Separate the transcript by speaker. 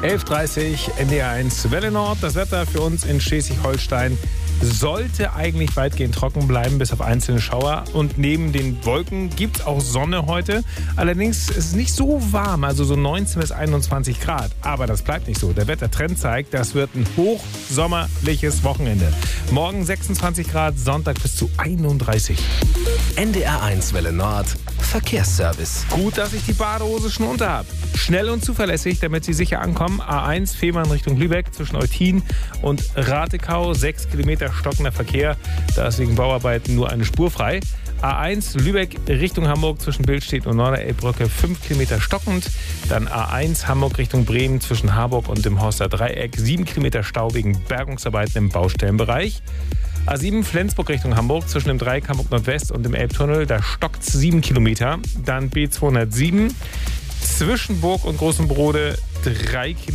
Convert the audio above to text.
Speaker 1: 11.30 NDR1 Welle Nord. Das Wetter für uns in Schleswig-Holstein sollte eigentlich weitgehend trocken bleiben, bis auf einzelne Schauer. Und neben den Wolken gibt es auch Sonne heute. Allerdings ist es nicht so warm, also so 19 bis 21 Grad. Aber das bleibt nicht so. Der Wettertrend zeigt, das wird ein hochsommerliches Wochenende. Morgen 26 Grad, Sonntag bis zu 31.
Speaker 2: NDR1 Welle Nord. Verkehrsservice.
Speaker 1: Gut, dass ich die Badehose schon unter habe. Schnell und zuverlässig, damit Sie sicher ankommen. A1 Fehmarn Richtung Lübeck zwischen Eutin und Ratekau. 6 Kilometer stockender Verkehr. Da ist wegen Bauarbeiten nur eine Spur frei. A1 Lübeck Richtung Hamburg zwischen Billstedt und Norderelbbrücke 5 Kilometer stockend. Dann A1 Hamburg Richtung Bremen zwischen Harburg und dem Horster Dreieck 7 Kilometer Stau wegen Bergungsarbeiten im Baustellenbereich. A7 Flensburg Richtung Hamburg zwischen dem Dreieck Hamburg Nordwest und dem Elbtunnel, da stockt 7 Kilometer. Dann B207 zwischen Burg und Großem Brode 3 Kilometer.